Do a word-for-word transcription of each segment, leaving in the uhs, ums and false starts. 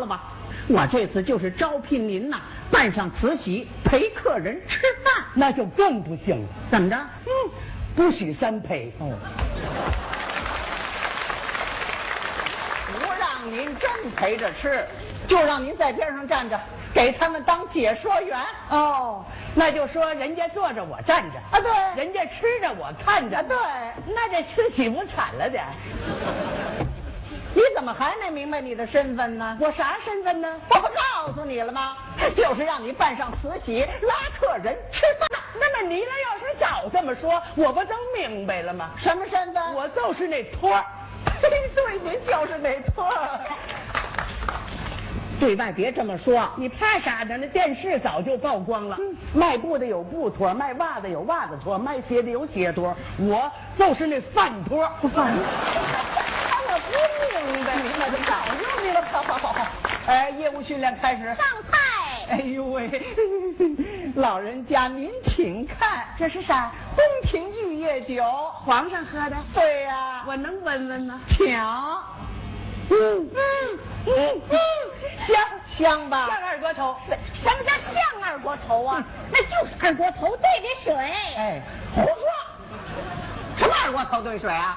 了吧？我这次就是招聘您呐，办上慈禧，陪客人吃饭， 那就更不行了。 怎么着？ 嗯，不许三陪。 哦，不让您真陪着吃，就让您在边上站着，给他们当解说员。 哦，那就说人家坐着我站着啊，对， 人家吃着我看着， 啊，对， 那这慈禧不惨了点？ 你怎么还没明白你的身份呢？ 我啥身份呢？ 我不告诉你了吗？就是让你办上慈禧，拉客人吃饭。 那么你呢？要是早这么说，我不就明白了吗？ 什么身份？ 我就是那托儿。 对，您就是那托儿。对外别这么说， 你怕啥呢？那电视早就曝光了，嗯、卖布的有布托，卖袜子有袜子托，卖鞋的有鞋托，我就是那饭托。 饭托。我不明白，明白就早就明白。好好好好，哎，业务训练开始， 上菜。 哎呦喂，老人家您请看， 这是啥？ 宫廷玉液酒， 皇上喝的。 对呀、啊， 我能闻闻吗？ 抢。 嗯嗯嗯嗯，香香吧？ 像二锅头。 什么叫像二锅头啊？那就是二锅头兑的水。 哎，胡说！什么二锅头兑水啊？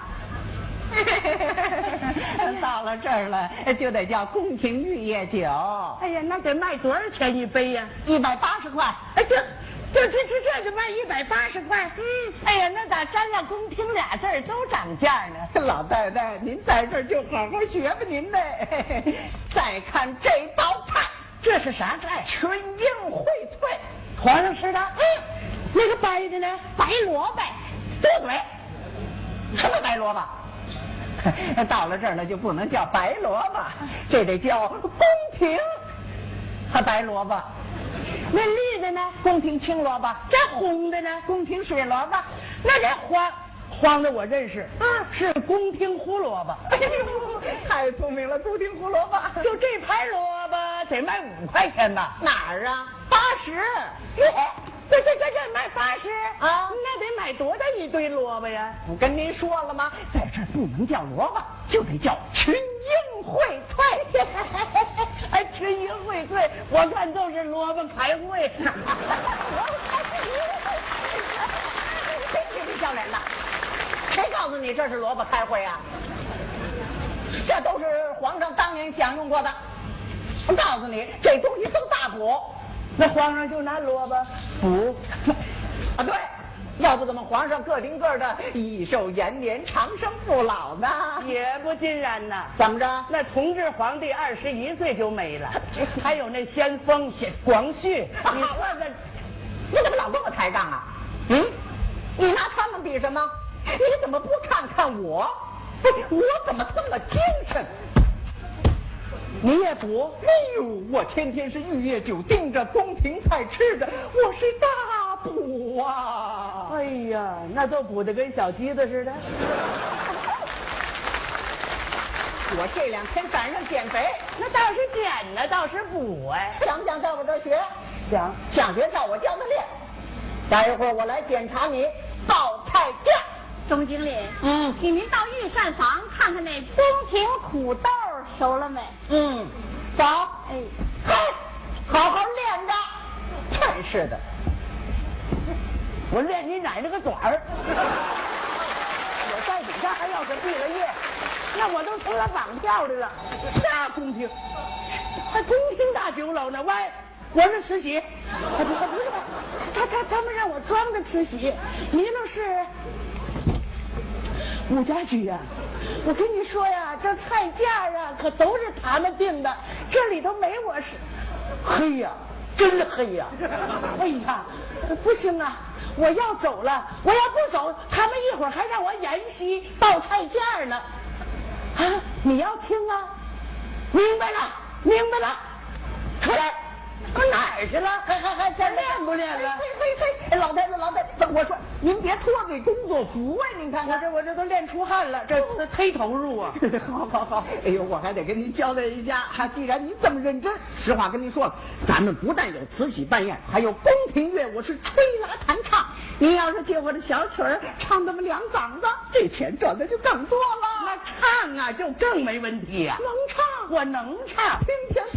到了这儿了，就得叫宫廷玉液酒。 哎呀，那得卖多少钱一杯呀？ 一百八十块。 哎，这这这这这就卖一百八十块。嗯，哎呀，那咋沾了宫廷俩字儿都涨价呢？ 老太太，您在这儿就好好学吧您的。再看这道菜， 这是啥菜？ 群英荟萃， 皇上吃的。 嗯， 那个白的呢？ 白萝卜。 多嘴。什么白萝卜？到了这儿了就不能叫白萝卜，这得叫宫廷白萝卜。 那绿的呢？ 宫廷青萝卜。 这红的呢？ 宫廷水萝卜。 那这黄黄的我认识，嗯，是宫廷胡萝卜。 哎呦，太聪明了，宫廷胡萝卜。 就这盘萝卜得卖五块钱吧？ 哪儿啊？八十。 这这这这卖八十啊？ 那得买多大一堆萝卜呀？ 不跟您说了吗？在这儿不能叫萝卜，就得叫群英荟萃。 哎，群英荟萃，我看都是萝卜开会。 谁气你笑脸的？谁告诉你这是萝卜开会啊？这都是皇上当年享用过的。我告诉你，这东西都大补。 那皇上就拿萝卜补啊？对，要不怎么皇上个顶个的益寿延年、长生不老呢？ 也不尽然呐。 怎么着？ 那同治皇帝二十一岁就没了，还有那先锋广旭，你说这， 你怎么老跟我抬杠啊？嗯，你拿他们比什么？你怎么不看看我？我怎么这么精神？ 你也补？ 哎呦，我天天是玉液酒盯着，宫廷菜吃着，我是大补啊！ 哎呀，那都补得跟小鸡子似的。 我这两天赶上减肥， 那倒是减呢，倒是补哎。 想不想在我这儿学？ 想。 想学照我教的练。待一会儿我来检查你报菜价。 总经理， 嗯， 请您到御膳房看看那宫廷土豆熟了没？ 嗯，走。 哎， 嘿，好好练着。真是的， 我练你奶奶个短儿！我在底下还要是毕了业，那我都成了绑票的了。啥宫廷？还宫廷大酒楼呢？喂，我是慈禧。不不不是，他他他们让我装的慈禧，你那是。吴家驹呀，我跟你说呀，这菜价啊可都是他们定的，这里头没我是。黑呀，真黑呀！哎呀，不行啊，我要走了，我要不走，他们一会儿还让我演戏报菜价呢。啊，你要听啊？明白了，明白了，出来。我哪儿去了？ 还还还这练不练了？ 嘿嘿嘿，老太太老太太，我说您别脱对工作服啊！您看看， 我这我这都练出汗了，这这忒投入啊！ 好好好，哎呦，我还得跟您交代一下，哈，既然您这么认真，实话跟您说了，咱们不但有慈禧办宴，还有宫廷乐，我是吹拉弹唱。您要是借我的小曲儿唱那么两嗓子，这钱赚的就更多了。 那唱啊，就更没问题呀、啊。 能唱， 我能唱， 天天。